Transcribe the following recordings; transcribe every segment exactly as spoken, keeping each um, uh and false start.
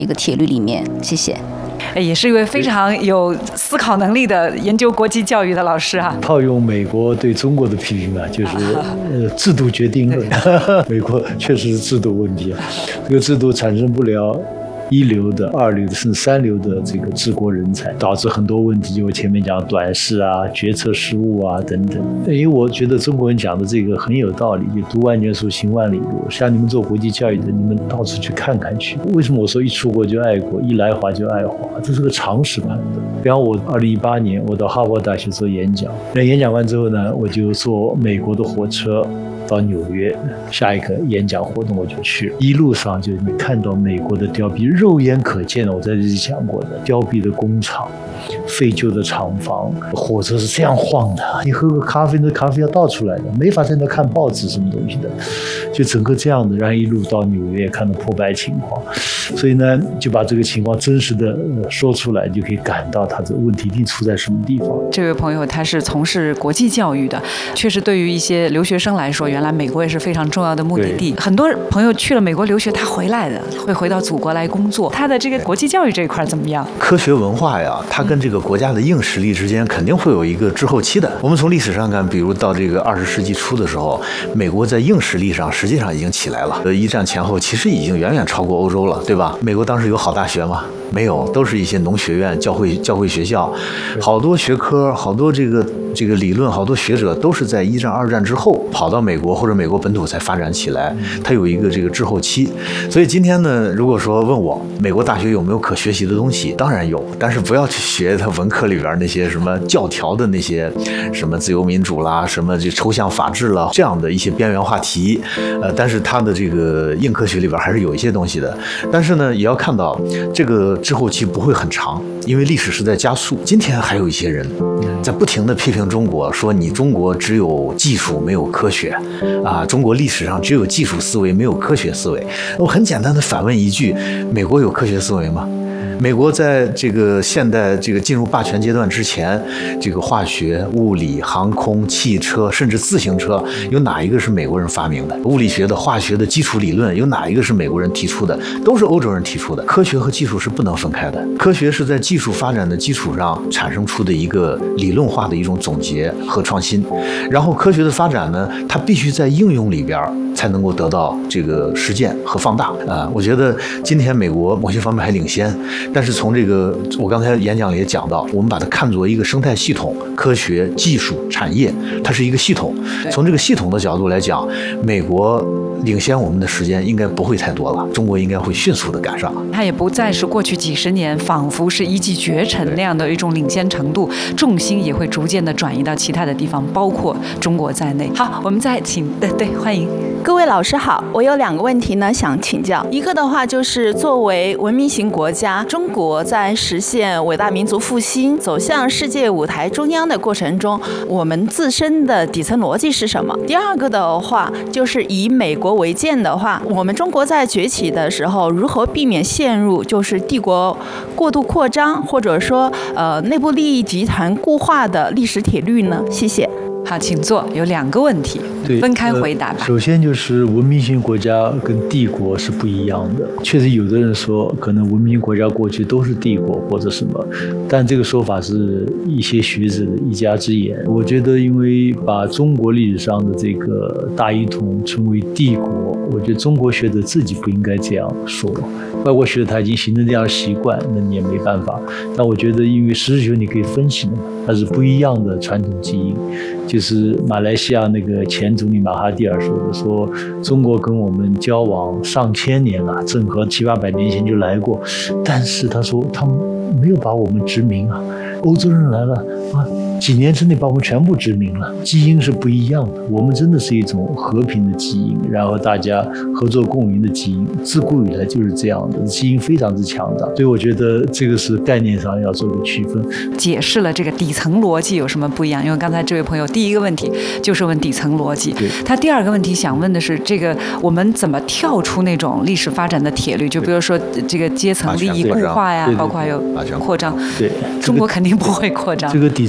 一个铁律里面。谢谢。 也是一位非常有思考能力的研究国际教育的老师啊。 套用美国对中国的批评啊，就是呃制度决定论。美国确实是制度问题啊，这个制度产生不了一流的、二流的甚至三流的这个治国人才，导致很多问题，就我前面讲短视啊、决策失误啊等等。因为我觉得中国人讲的这个很有道理，就读万卷书，行万里路。像你们做国际教育的，你们到处去看看去。为什么我说一出国就爱国，一来华就爱华？这是个常识判断。比方我二零一八年我到哈佛大学做演讲，那演讲完之后呢，我就坐美国的火车到纽约，下一个演讲活动我就去，一路上就你看到美国的凋敝，肉眼可见的，我在这里讲过的凋敝的工厂、废旧的厂房，火车是这样晃的，你喝个咖啡，那咖啡要倒出来的，没法在那看报纸什么东西的，就整个这样的，然后一路到纽约看到破败情况，所以呢，就把这个情况真实的说出来，就可以感到他这个问题一定出在什么地方。 这位朋友他是从事国际教育的，确实对于一些留学生来说，原来美国也是非常重要的目的地。很多朋友去了美国留学，他回来的会回到祖国来工作。他的这个国际教育这一块怎么样？ 科学文化呀，它跟这个国家的硬实力之间肯定会有一个滞后期的。我们从历史上看，比如到这个二十世纪初的时候，美国在硬实力上实际上已经起来了。呃，一战前后其实已经远远超过欧洲了，对吧？美国当时有好大学吗？没有，都是一些农学院、教会、教会学校，好多学科，好多这个这个理论，好多学者都是在一战、二战之后跑到美国或者美国本土才发展起来，它有一个这个滞后期。所以今天呢，如果说问我美国大学有没有可学习的东西，当然有，但是不要去学它文科里边那些什么教条的那些什么自由民主啦，什么这抽象法治啦这样的一些边缘话题，呃，但是它的这个硬科学里边还是有一些东西的。但是呢，也要看到这个滞后期不会很长，因为历史是在加速。今天还有一些人在不停地批评中国，说你中国只有技术没有科学啊，中国历史上只有技术思维没有科学思维。我很简单的反问一句，美国有科学思维吗？美国在这个现代这个进入霸权阶段之前，这个化学、物理、航空、汽车，甚至自行车，有哪一个是美国人发明的？物理学的、化学的基础理论，有哪一个是美国人提出的？都是欧洲人提出的。科学和技术是不能分开的，科学是在技术发展的基础上产生出的一个理论化的一种总结和创新。然后科学的发展呢，它必须在应用里边才能够得到这个实践和放大啊。我觉得今天美国某些方面还领先。但是从这个我刚才演讲里也讲到，我们把它看作一个生态系统，科学、技术、产业，它是一个系统。从这个系统的角度来讲，美国领先我们的时间应该不会太多了，中国应该会迅速的赶上。 它也不再是过去几十年仿佛是一骑绝尘那样的一种领先程度，重心也会逐渐的转移到其他的地方，包括中国在内。好，我们再请，对对，欢迎各位老师好，我有两个问题呢想请教。一个的话就是作为文明型国家，中国在实现伟大民族复兴、走向世界舞台中央的过程中，我们自身的底层逻辑是什么？第二个的话就是以美国为鉴的话，我们中国在崛起的时候，如何避免陷入就是帝国过度扩张，或者说呃内部利益集团固化的历史铁律呢？谢谢。 好，请坐。有两个问题，分开回答吧。 呃、首先就是文明型国家跟帝国是不一样的。确实，有的人说可能文明国家过去都是帝国或者什么，但这个说法是一些学者的一家之言。我觉得，因为把中国历史上的这个大一统称为帝国，我觉得中国学者自己不应该这样说。外国学者他已经形成这样的习惯，那你也没办法。但我觉得，因为实事求是，你可以分析的，它是不一样的传统基因。就是马来西亚那个前总理马哈蒂尔说的，说中国跟我们交往上千年了，郑和七八百年前就来过，但是他说他们没有把我们殖民啊，欧洲人来了啊，几年之内把我们全部殖民了，基因是不一样的。我们真的是一种和平的基因，然后大家合作共赢的基因，自古以来就是这样的，基因非常之强大。所以我觉得这个是概念上要做个区分。 解释了这个底层逻辑有什么不一样？因为刚才这位朋友第一个问题就是问底层逻辑，他第二个问题想问的是这个我们怎么跳出那种历史发展的铁律，就比如说这个阶层利益固化呀，包括还有扩张。 对， 中国肯定不会扩张。 这个底层逻辑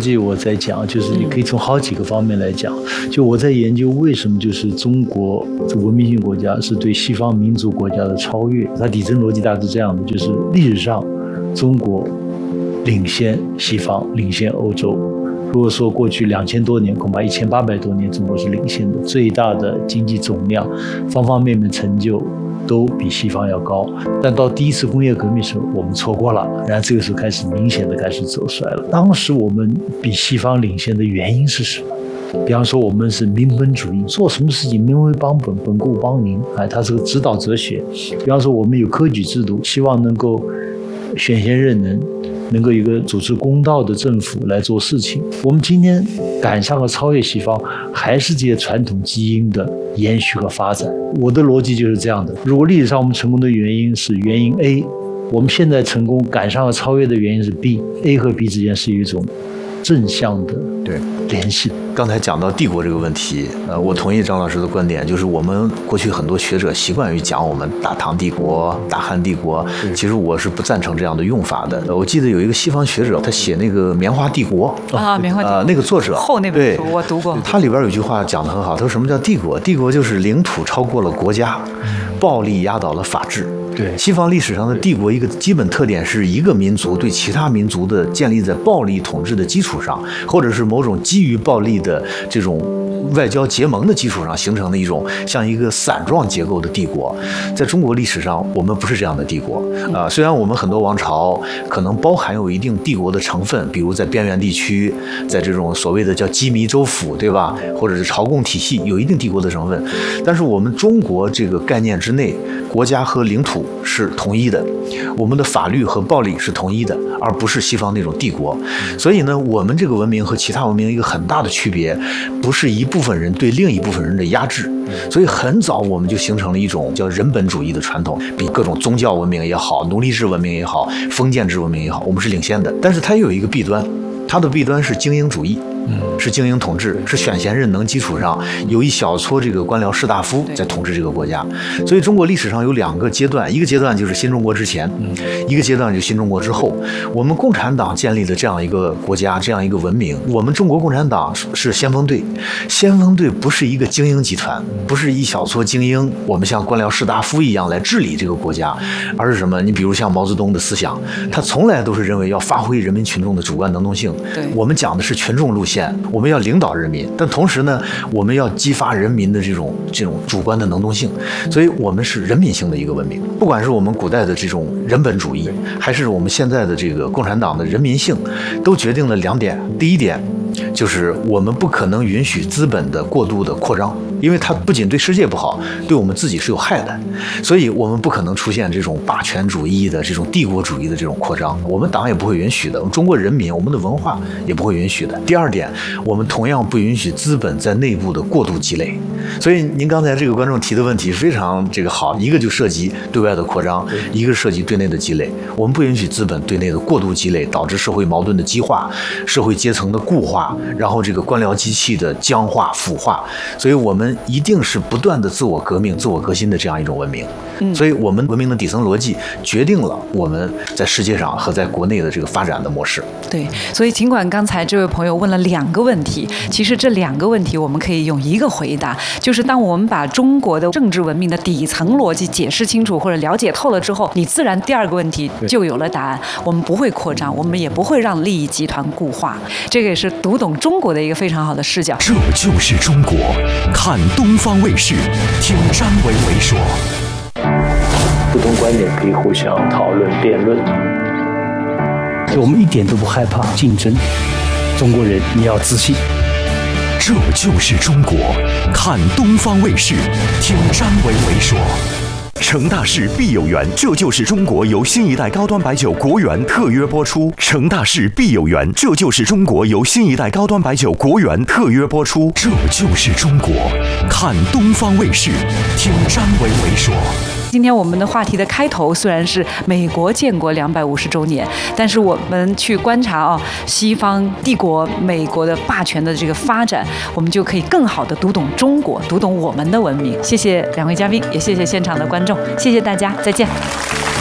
辑我在讲，就是你可以从好几个方面来讲。就我在研究为什么就是中国这文明性国家是对西方民族国家的超越。它底层逻辑大致这样的，就是历史上中国领先西方，领先欧洲。如果说过去两千多年，恐怕一千八百多年，中国是领先的，最大的经济总量，方方面面成就都比西方要高。但到第一次工业革命的时候，我们错过了，然后这个时候开始明显的开始走衰了。当时我们比西方领先的原因是什么？比方说，我们是民本主义，做什么事情民为邦本，本固邦民，哎，它是个指导哲学。比方说，我们有科举制度，希望能够选贤任能。能够有一个主持公道的政府来做事情。我们今天赶上和超越西方，还是这些传统基因的延续和发展。我的逻辑就是这样的：如果历史上我们成功的原因是原因 A， 我们现在成功赶上和超越的原因是 B，A 和 B 之间是有一种正向的对联系。 刚才讲到帝国这个问题，呃，我同意张老师的观点，就是我们过去很多学者习惯于讲我们大唐帝国、大汉帝国，其实我是不赞成这样的用法的。我记得有一个西方学者，他写那个《棉花帝国》 啊，《棉花帝国》 呃，那个作者后那本书我读过， 他里边有句话讲得很好，他说什么叫帝国？帝国就是领土超过了国家，暴力压倒了法治。 对， 西方历史上的帝国一个基本特点是一个民族对其他民族的建立在暴力统治的基础上，或者是某种基于暴力的这种外交结盟的基础上形成的一种像一个伞状结构的帝国。在中国历史上，我们不是这样的帝国啊、呃。虽然我们很多王朝可能包含有一定帝国的成分，比如在边缘地区，在这种所谓的叫羁縻州府，对吧？或者是朝贡体系，有一定帝国的成分。但是我们中国这个概念之内，国家和领土是统一的，我们的法律和暴力是统一的，而不是西方那种帝国。所以呢，我们这个文明和其他文明一个很大的区别，不是一部分人对另一部分人的压制。所以很早我们就形成了一种叫人本主义的传统，比各种宗教文明也好，奴隶制文明也好，封建制文明也好，我们是领先的。但是它又有一个弊端，它的弊端是精英主义。是精英统治，是选贤任能基础上有一小撮这个官僚士大夫在统治这个国家。所以中国历史上有两个阶段，一个阶段就是新中国之前，一个阶段就是新中国之后。我们共产党建立的这样一个国家，这样一个文明，我们中国共产党是先锋队。先锋队不是一个精英集团，不是一小撮精英，我们像官僚士大夫一样来治理这个国家，而是什么？你比如像毛泽东的思想，他从来都是认为要发挥人民群众的主观能动性。我们讲的是群众路线。我们要领导人民，但同时呢，我们要激发人民的这种这种主观的能动性，所以我们是人民性的一个文明。不管是我们古代的这种人本主义，还是我们现在的这个共产党的人民性，都决定了两点。第一点就是我们不可能允许资本的过度的扩张，因为它不仅对世界不好，对我们自己是有害的，所以我们不可能出现这种霸权主义的这种帝国主义的这种扩张，我们党也不会允许的，我们中国人民我们的文化也不会允许的。第二点，我们同样不允许资本在内部的过度积累。所以您刚才这个观众提的问题非常这个好，一个就涉及对外的扩张，一个涉及对内的积累。我们不允许资本对内的过度积累，导致社会矛盾的激化，社会阶层的固化，然后这个官僚机器的僵化腐化。所以我们一定是不断的自我革命、自我革新的这样一种文明。嗯，所以我们文明的底层逻辑决定了我们在世界上和在国内的这个发展的模式。 对，所以尽管刚才这位朋友问了两个问题，其实这两个问题我们可以用一个回答，就是当我们把中国的政治文明的底层逻辑解释清楚或者了解透了之后，你自然第二个问题就有了答案。我们不会扩张，我们也不会让利益集团固化，这个也是读懂中国的一个非常好的视角。 这就是中国，看东方卫视，听张维维说。 不同观点可以互相讨论辩论，我们一点都不害怕竞争。中国人你要自信。 这就是中国，看东方卫视，听张维维说。成大事必有缘，这就是中国由新一代高端白酒国源特约播出。成大事必有缘，这就是中国由新一代高端白酒国源特约播出。这就是中国，看东方卫视，听张维维说。 今天我们的话题的开头虽然是美国建国两百五十周年，但是我们去观察啊、哦，西方帝国、美国的霸权的这个发展，我们就可以更好的读懂中国，读懂我们的文明。谢谢两位嘉宾，也谢谢现场的观众，谢谢大家，再见。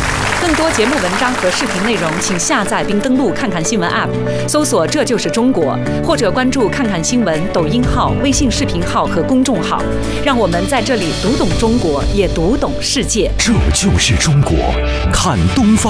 更多节目文章和视频内容，请下载并登录看看新闻 App， 搜索“这就是中国”，或者关注看看新闻抖音号、微信视频号和公众号，让我们在这里读懂中国，也读懂世界。 这就是中国，看东方。